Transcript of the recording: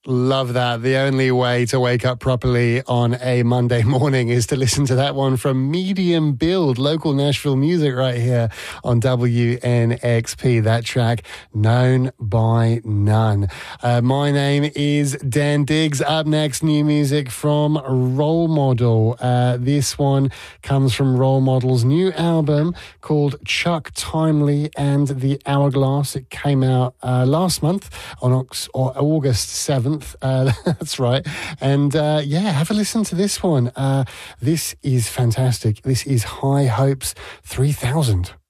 Love that. The only way to wake up properly on a Monday morning is to listen to that one from Medium Build, local Nashville music right here on WNXP. That track, Known by None. My name is Dan Diggs. Up next, new music from Role Model. This one comes from Role Model's new album called Chuck Timely and the Hourglass. It came out last month on August 7th. That's right. And have a listen to this one. This is fantastic. This is High Hopes 3000.